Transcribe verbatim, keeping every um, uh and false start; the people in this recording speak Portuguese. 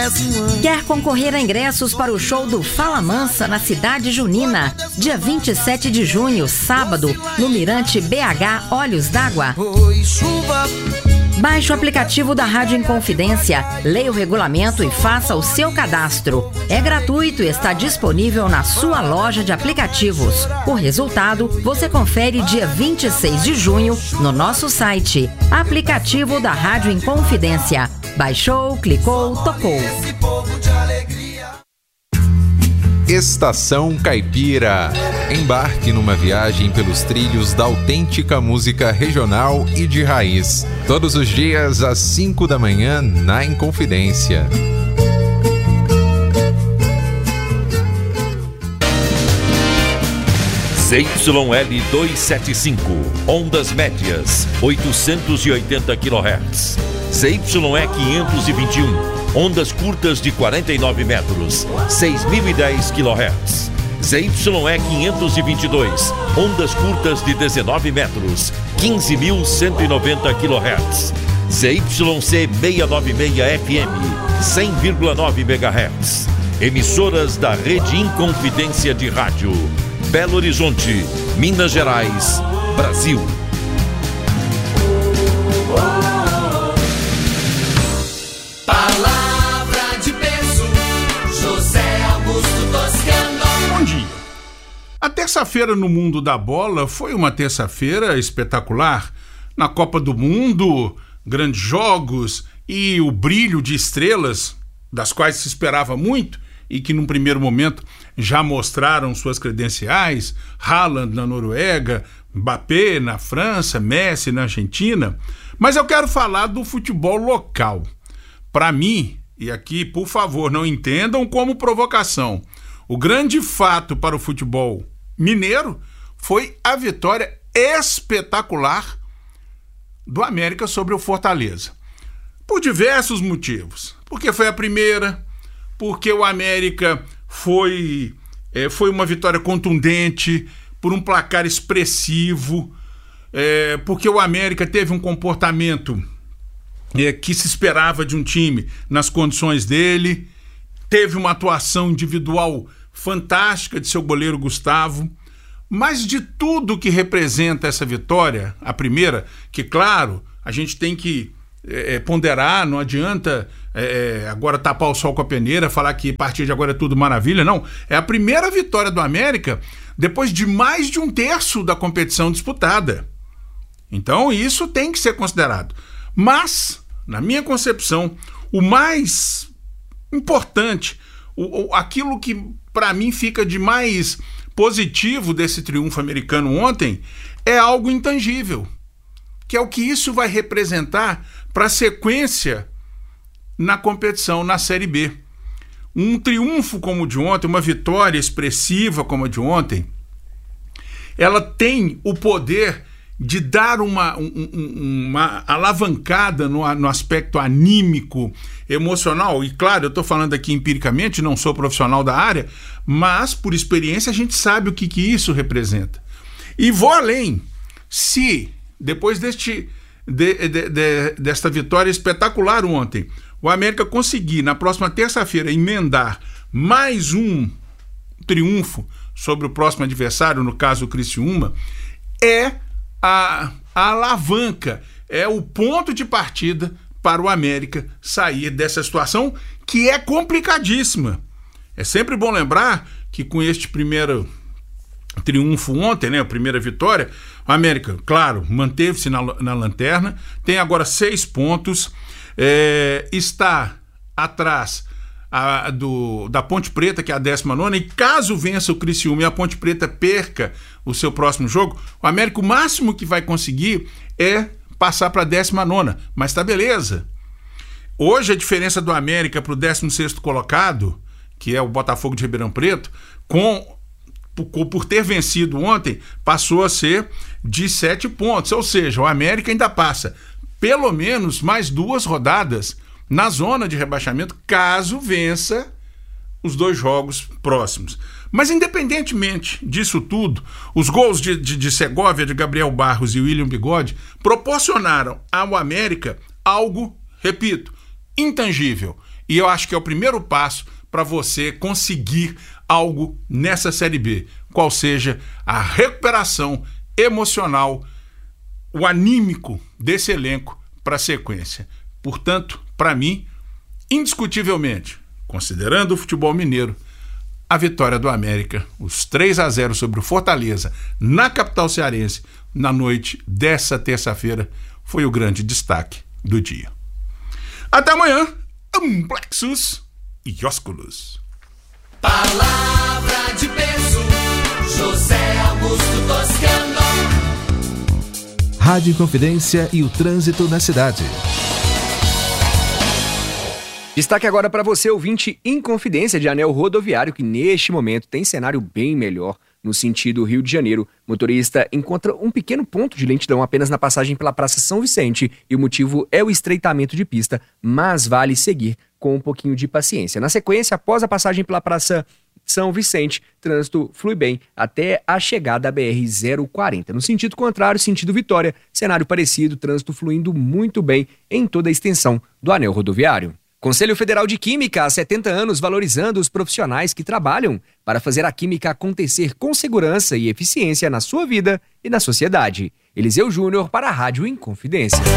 décimo ano. Quer concorrer a ingressos para o show do Fala Mansa na Cidade Junina, dia vinte e sete de junho, sábado, no Mirante B H Olhos d'Água? Foi chuva. Baixe o aplicativo da Rádio Inconfidência, leia o regulamento e faça o seu cadastro. É gratuito e está disponível na sua loja de aplicativos. O resultado você confere dia vinte e seis de junho no nosso site. Aplicativo da Rádio Inconfidência. Baixou, clicou, tocou. Estação Caipira. Embarque numa viagem pelos trilhos da autêntica música regional e de raiz. Todos os dias às cinco da manhã na Inconfidência. Z Y L duzentos e setenta e cinco, ondas médias, oitocentos e oitenta quilohertz. Z Y E quinhentos e vinte e um, ondas curtas de quarenta e nove metros, seis mil e dez quilohertz. Z Y E quinhentos e vinte e dois, ondas curtas de dezenove metros, quinze mil cento e noventa quilohertz. Z Y C seiscentos e noventa e seis F M, cem vírgula nove megahertz. Emissoras da Rede Inconfidência de Rádio. Belo Horizonte, Minas Gerais, Brasil. Palavra de peso, José Augusto Toscano. Bom dia. A terça-feira no mundo da bola foi uma terça-feira espetacular. Na Copa do Mundo, grandes jogos e o brilho de estrelas, das quais se esperava muito, e que num primeiro momento já mostraram suas credenciais. Haaland na Noruega, Mbappé na França, Messi na Argentina. Mas eu quero falar do futebol local. Para mim, e aqui, por favor, não entendam como provocação, o grande fato para o futebol mineiro foi a vitória espetacular do América sobre o Fortaleza. Por diversos motivos. Porque foi a primeira, porque o América foi, é, foi uma vitória contundente, por um placar expressivo, é, porque o América teve um comportamento é, que se esperava de um time nas condições dele, teve uma atuação individual fantástica de seu goleiro Gustavo, mas de tudo que representa essa vitória, a primeira, que claro, a gente tem que é, ponderar, não adianta é, agora tapar o sol com a peneira, falar que a partir de agora é tudo maravilha, não. É a primeira vitória do América depois de mais de um terço da competição disputada. Então isso tem que ser considerado. Mas, na minha concepção, o mais importante, o, o, aquilo que para mim fica de mais positivo desse triunfo americano ontem, é algo intangível, que é o que isso vai representar para a sequência na competição, na Série B. Um triunfo como o de ontem, uma vitória expressiva como a de ontem, ela tem o poder de dar uma, um, uma alavancada no, no aspecto anímico, emocional. E claro, eu estou falando aqui empiricamente, não sou profissional da área, mas por experiência a gente sabe o que, que isso representa. E vou além. Se depois deste, de, de, de, desta vitória espetacular ontem, o América conseguir na próxima terça-feira emendar mais um triunfo sobre o próximo adversário, no caso o Criciúma, é a, a alavanca, é o ponto de partida para o América sair dessa situação que é complicadíssima. É sempre bom lembrar que com este primeiro triunfo ontem, né, a primeira vitória, o América, claro, manteve-se na, na lanterna, tem agora seis pontos, é, está atrás a, do, da Ponte Preta, que é a décima nona, e caso vença o Criciúma e a Ponte Preta perca o seu próximo jogo, o América, o máximo que vai conseguir é passar para a décima nona, mas tá beleza. Hoje a diferença do América para o décimo sexto colocado, que é o Botafogo de Ribeirão Preto, com Por, por ter vencido ontem, passou a ser de sete pontos. Ou seja, o América ainda passa pelo menos mais duas rodadas na zona de rebaixamento, caso vença os dois jogos próximos. Mas independentemente disso tudo, os gols de, de, de Segovia, de Gabriel Barros e William Bigode proporcionaram ao América algo, repito, intangível. E eu acho que é o primeiro passo para você conseguir algo nessa Série B, qual seja a recuperação emocional, o anímico desse elenco para a sequência. Portanto, para mim, indiscutivelmente, considerando o futebol mineiro, a vitória do América, os três a zero sobre o Fortaleza, na capital cearense, na noite dessa terça-feira, foi o grande destaque do dia. Até amanhã, Amplexus e Ósculos. Palavra de peso, José Augusto Toscano. Rádio Inconfidência e o trânsito na cidade. Destaque agora para você, ouvinte Inconfidência de Anel Rodoviário, que neste momento tem cenário bem melhor no sentido Rio de Janeiro. O motorista encontra um pequeno ponto de lentidão apenas na passagem pela Praça São Vicente e o motivo é o estreitamento de pista, mas vale seguir com um pouquinho de paciência. Na sequência, após a passagem pela Praça São Vicente, trânsito flui bem até a chegada da B R zero quarenta. No sentido contrário, sentido Vitória, cenário parecido, trânsito fluindo muito bem em toda a extensão do anel rodoviário. Conselho Federal de Química, há setenta anos, valorizando os profissionais que trabalham para fazer a química acontecer com segurança e eficiência na sua vida e na sociedade. Eliseu Júnior para a Rádio Inconfidência.